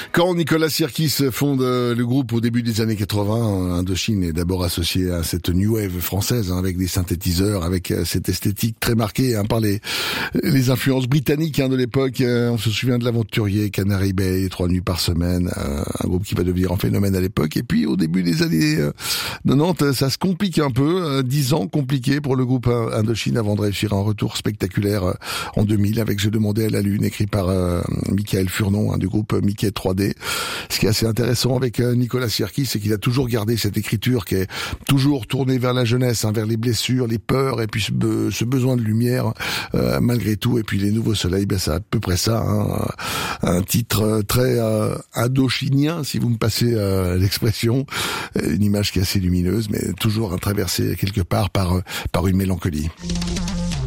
Quand Nicolas Sirkis fonde le groupe au début des années 80, Indochine est d'abord associé à cette new wave française, avec des synthétiseurs, avec cette esthétique très marquée par les influences britanniques de l'époque. On se souvient de l'Aventurier, Canary Bay, 3 nuits par semaine, un groupe qui va devenir un phénomène à l'époque. Et puis au début des années 90, ça se complique un peu, 10 ans compliqués pour le groupe Indochine avant de réussir un retour spectaculaire en 2000 avec Je demandais à la lune, écrit par Michael Furnon du groupe Mickey 3D. Ce qui est assez intéressant avec Nicolas Sirkis, c'est qu'il a toujours gardé cette écriture qui est toujours tournée vers la jeunesse, vers les blessures, les peurs, et puis ce besoin de lumière malgré tout. Et puis Les Nouveaux Soleils, c'est à peu près ça, un titre très indochinien, si vous me passez l'expression, une image qui est assez lumineuse, mais toujours traversée quelque part par une mélancolie.